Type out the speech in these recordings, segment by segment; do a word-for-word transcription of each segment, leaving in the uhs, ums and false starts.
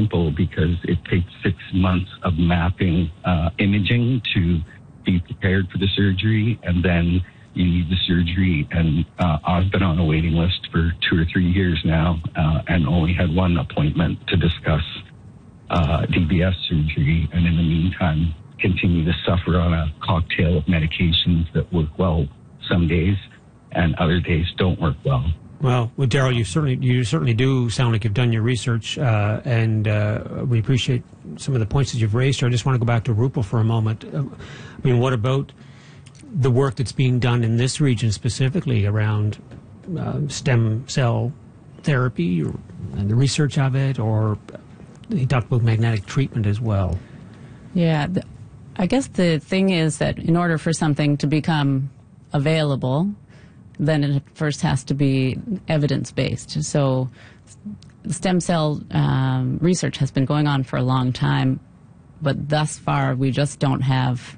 simple because it takes six months of mapping uh, imaging to be prepared for the surgery, and then you need the surgery. And uh, I've been on a waiting list for two or three years now uh, and only had one appointment to discuss uh, D B S surgery. And in the meantime, continue to suffer on a cocktail of medications that work well some days and other days don't work well. Well, well Daryl, you certainly you certainly do sound like you've done your research, uh, and uh, we appreciate some of the points that you've raised here. I just want to go back to Rupal for a moment. Uh, I mean, what about the work that's being done in this region specifically around uh, stem cell therapy or, and the research of it, or he talked about magnetic treatment as well? Yeah, the, I guess the thing is that in order for something to become available, then it first has to be evidence-based. So stem cell um, research has been going on for a long time, but thus far we just don't have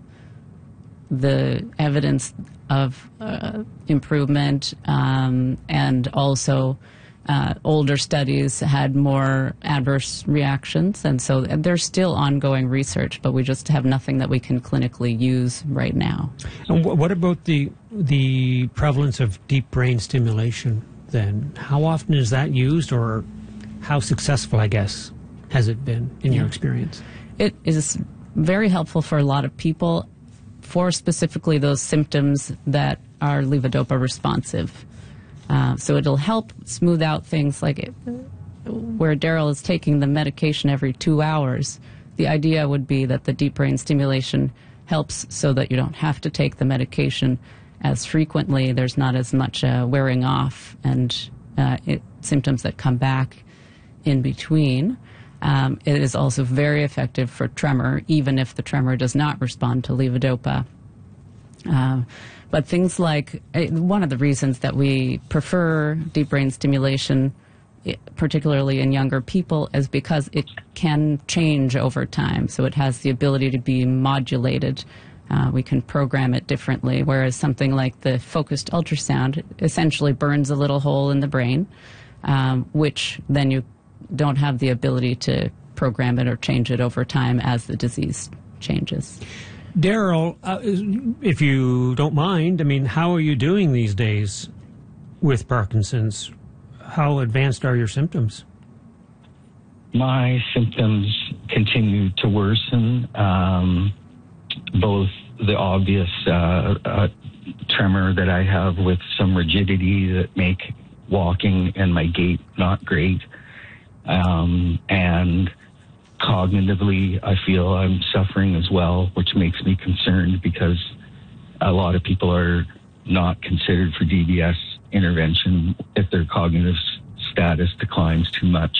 the evidence of uh, improvement, um, and also uh, older studies had more adverse reactions, and so there's still ongoing research, but we just have nothing that we can clinically use right now. And what about the the prevalence of deep brain stimulation then? How often is that used, or how successful, I guess, has it been in yeah. your experience? It is very helpful for a lot of people, for specifically those symptoms that are levodopa responsive. Uh, so it'll help smooth out things like it, where Daryl is taking the medication every two hours. The idea would be that the deep brain stimulation helps so that you don't have to take the medication as frequently. There's not as much uh, wearing off and uh, it, symptoms that come back in between. Um, it is also very effective for tremor, even if the tremor does not respond to levodopa. Uh, but things like, uh, one of the reasons that we prefer deep brain stimulation, particularly in younger people, is because it can change over time. So it has the ability to be modulated. Uh, we can program it differently, whereas something like the focused ultrasound essentially burns a little hole in the brain, um, which then you don't have the ability to program it or change it over time as the disease changes. Daryl, uh, if you don't mind, I mean, how are you doing these days with Parkinson's? How advanced are your symptoms? My symptoms continue to worsen, um, both the obvious uh, uh, tremor that I have with some rigidity that make walking and my gait not great. Um, and cognitively, I feel I'm suffering as well, which makes me concerned because a lot of people are not considered for D B S intervention if their cognitive status declines too much.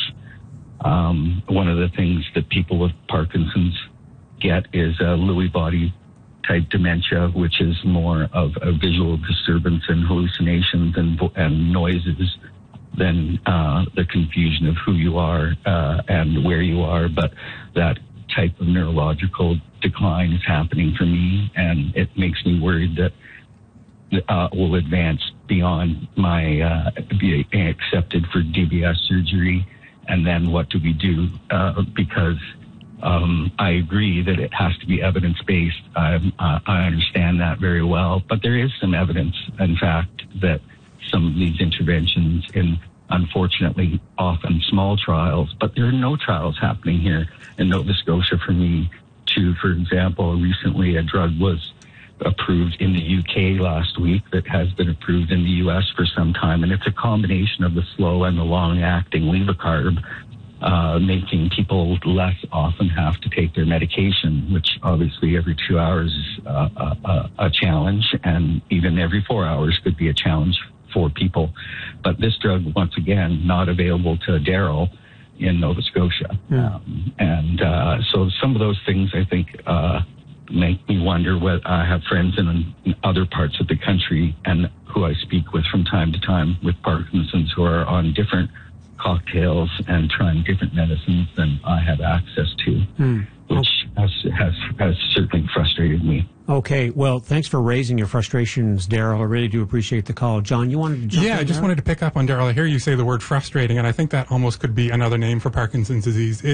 Um, one of the things that people with Parkinson's get is a Lewy body type dementia, which is more of a visual disturbance and hallucinations and, and noises than uh, the confusion of who you are uh, and where you are. But that type of neurological decline is happening for me, and it makes me worried that uh, will advance beyond my uh, being accepted for D B S surgery. And then what do we do? Uh, because um, I agree that it has to be evidence-based. I, uh, I understand that very well. But there is some evidence, in fact, that some of these interventions in, unfortunately, often small trials, but there are no trials happening here in Nova Scotia for me to, for example, recently a drug was approved in the U K last week that has been approved in the U S for some time, and it's a combination of the slow and the long-acting levocarb, uh, making people less often have to take their medication, which obviously every two hours is uh, a, a challenge, and even every four hours could be a challenge for people. But this drug, once again, not available to Daryl in Nova Scotia. Yeah. Um, and uh, so some of those things, I think, uh, make me wonder what I have friends in, in other parts of the country and who I speak with from time to time with Parkinson's who are on different cocktails and trying different medicines than I have access to, mm. which has, has, has certainly frustrated me. Okay, well, thanks for raising your frustrations, Daryl. I really do appreciate the call. John, you wanted to jump Yeah, in I just there? wanted to pick up on Daryl. I hear you say the word frustrating, and I think that almost could be another name for Parkinson's disease. It